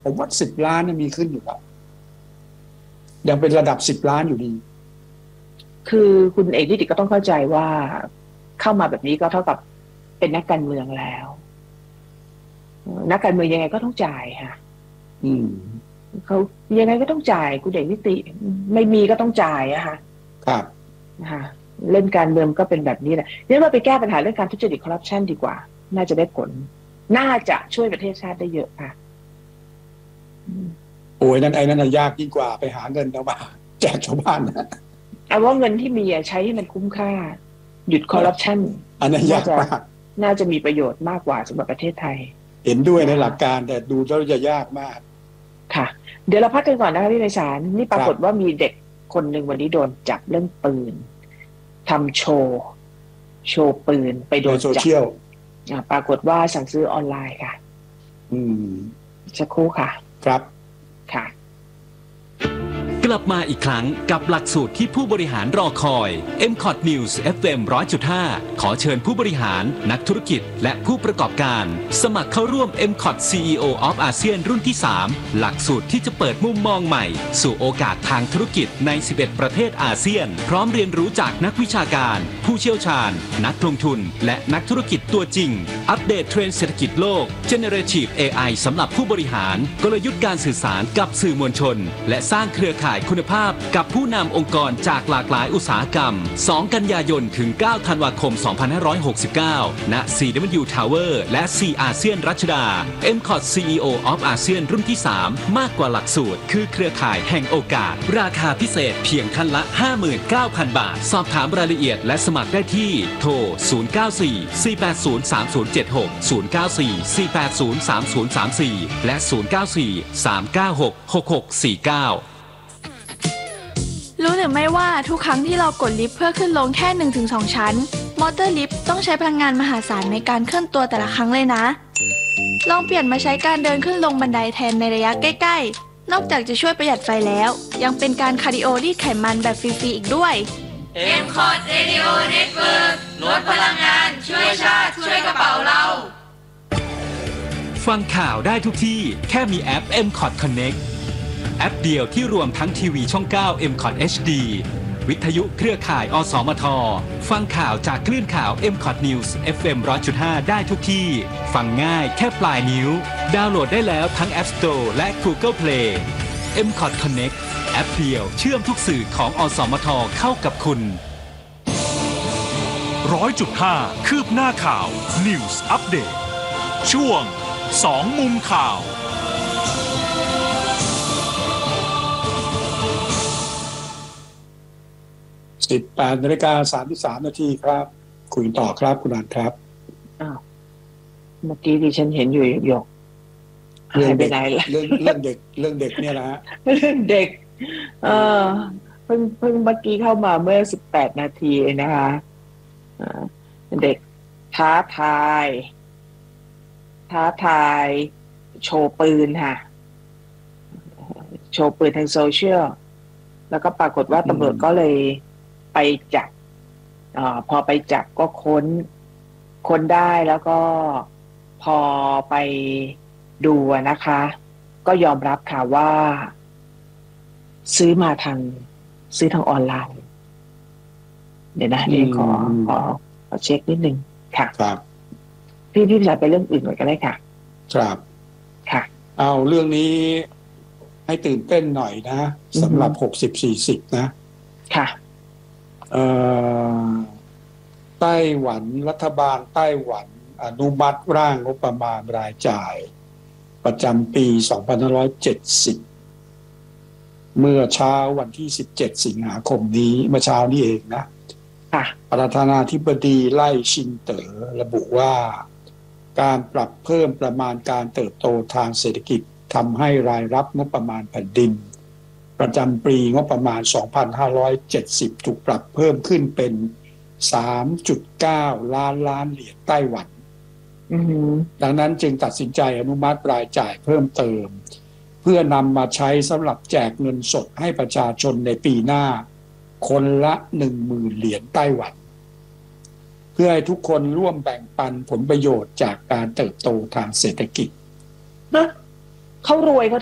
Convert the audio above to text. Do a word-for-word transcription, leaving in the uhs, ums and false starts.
ผมว่าสิบล้านมีขึ้นอยู่แล้วยังเป็นระดับสิบล้านอยู่ดีคือคุณเอกนิติก็ต้องเข้าใจว่าเข้ามาแบบนี้ก็เท่ากับเป็นนักการเมืองแล้วนักการเมืองยังไงก็ต้องจ่ายค่ะอืมเขายังไงก็ต้องจ่ายคุณเอกนิติไม่มีก็ต้องจ่ายอะค่ะครับค่ะเล่นการเมืองก็เป็นแบบนี้แหละเนี่ยว่าไปแก้ปัญหาเรื่องการทุจริตคอร์รัปชันดีกว่าน่าจะได้ผลน่าจะช่วยประเทศชาติได้เยอะค่ะโอ้ยนั่นไอ้นั่นยากยิ่งกว่าไปหาเงินเอามาแจกชาวบ้านนะเอาว่าเงินที่มีใช้ให้มันคุ้มค่าหยุดคอร์รัปชันอันนั้นยากมากน่าจะมีประโยชน์มากกว่าสำหรับประเทศไทยเห็นด้วยในหลักการแต่ดูแล้วจะยากมากค่ะเดี๋ยวเราพักกันก่อนนะคะพี่ไพศาลนี่ปรากฏว่ามีเด็กคนหนึ่งวันนี้โดนจับเรื่องปืนทำโชว์โชว์ปืนไปโดนจับโซเชียลปรากฏว่าสั่งซื้อออนไลน์ค่ะอืมสักครู่ค่ะครับค่ะกลับมาอีกครั้งกับหลักสูตรที่ผู้บริหารรอคอย เอ็ม คอท News เอฟ เอ็ม หนึ่งร้อยจุดห้า ขอเชิญผู้บริหารนักธุรกิจและผู้ประกอบการสมัครเข้าร่วม เอ็ม คอท ซี อี โอ of อาเซียนรุ่นที่ สาม หลักสูตรที่จะเปิดมุมมองใหม่สู่โอกาสทางธุรกิจใน สิบเอ็ด ประเทศอาเซียนพร้อมเรียนรู้จากนักวิชาการผู้เชี่ยวชาญนักลงทุนและนักธุรกิจตัวจริงอัปเดตเทรนด์เศรษฐกิจโลก Generative เอ ไอ สำหรับผู้บริหารกลยุทธ์การสื่อสารกับสื่อมวลชนและสร้างเครือข่ายคุณภาพกับผู้นำองค์กรจากหลากหลายอุตสาหกรรม สอง กันยายน ถึง เก้า ธันวาคม สองพันห้าร้อยหกสิบเก้า ณ ซี ดับเบิลยู Tower และ C อาเซียนรัชดา เอ็ม คอท ซี อี โอ of อาเซียนรุ่นที่ สาม มากกว่าหลักสูตรคือเครือข่ายแห่งโอกาสราคาพิเศษเพียงท่านละ ห้าหมื่นเก้าพัน บาทสอบถามรายละเอียดและสมัครได้ที่โทร ศูนย์ เก้า สี่ สี่ แปด ศูนย์ สาม ศูนย์ เจ็ด หก ศูนย์ เก้า สี่ สี่ แปด ศูนย์ สาม ศูนย์ สาม สี่ และ ศูนย์ เก้า สี่ สาม เก้า หก หก หก สี่ เก้ารู้หรือไม่ว่าทุกครั้งที่เรากดลิฟต์เพื่อขึ้นลงแค่ หนึ่งถึงสอง ชั้นมอเตอร์ลิฟต์ต้องใช้พลังงานมหาศาลในการเคลื่อนตัวแต่ละครั้งเลยนะลองเปลี่ยนมาใช้การเดินขึ้นลงบันไดแทนในระยะใกล้ๆนอกจากจะช่วยประหยัดไฟแล้วยังเป็นการคาร์ดิโอรีดไขมันแบบฟรีๆอีกด้วยเอ็ม คอท Radio Network ลดพลังงานช่วยชาติช่วยกระเป๋าเราฟังข่าวได้ทุกที่แค่มีแอป เอ็ม คอท Connectแอปเดียวที่รวมทั้งทีวีช่อง เก้า เอ็ม คอท เอช ดี วิทยุเครือข่าย อสมท ฟังข่าวจากคลื่นข่าว เอ็ม คอท News เอฟ เอ็ม หนึ่งร้อยจุดห้า ได้ทุกที่ฟังง่ายแค่ปลายนิ้วดาวน์โหลดได้แล้วทั้ง App Store และ Google Play เอ็ม คอท Connect แอปเดียวเชื่อมทุกสื่อของอสมทเข้ากับคุณหนึ่งร้อยจุดห้า คืบหน้าข่าว News Update ช่วงสองมุมข่าวสิบแปดนาฬิกาสามสิบสามนาทีครับคุยต่อครับคุณอันครับอ้าวเมื่อกี้ที่ฉันเห็นอยู่หยกหายไปไหนล่ะเรื่องเรื่องเด็กเรื่องเด็กเนี่ยนะฮะเรื่องเด็กเออเพิ่งเพิ่งเมื่อกี้เข้ามาเมื่อสิบแปดนาทีนะคะเด็กท้าทายท้าทายโชว์ปืนค่ะโชว์ปืนทางโซเชียลแล้วก็ปรากฏว่าตำรวจก็เลยไปจับอ่าพอไปจับก็ค้นค้นได้แล้วก็พอไปดูนะคะก็ยอมรับค่ะว่าซื้อมาทางซื้อทางออนไลน์เดี๋ยวนะนี่ขอขอขอเช็คนิดนึงค่ะครับพี่พี่จะไปเรื่องอื่นก่อนก็ได้ค่ะครับค่ะเอาเรื่องนี้ให้ตื่นเต้นหน่อยนะสำหรับหกสิบ สี่สิบนะค่ะเอ่อไต้หวันรัฐบาลไต้หวันอนุมัติร่างงบประมาณรายจ่ายประจำปีสองพันห้าร้อยเจ็ดสิบเมื่อเช้าวันที่สิบเจ็ดสิงหาคมนี้เมื่อเช้านี้เองนะค่ะประธานาธิบดีไล่ชินเต๋อระบุว่าการปรับเพิ่มประมาณการเติบโตทางเศรษฐกิจทำให้รายรับงบประมาณแผ่นดินประจำปีงบประมาณสองพันห้าร้อยเจ็ดสิบถูกปรับเพิ่มขึ้นเป็น สามจุดเก้า ล้านล้านเหรียญไต้หวันดังนั้นจึงตัดสินใจอนุมัติรายจ่ายเพิ่มเติมเพื่อนำมาใช้สำหรับแจกเงินสดให้ประชาชนในปีหน้าคนละ หนึ่งหมื่น เหรียญไต้หวันเพื่อให้ทุกคนร่วมแบ่งปันผลประโยชน์จากการเติบโตทางเศรษฐกิจนะเขารวยเขา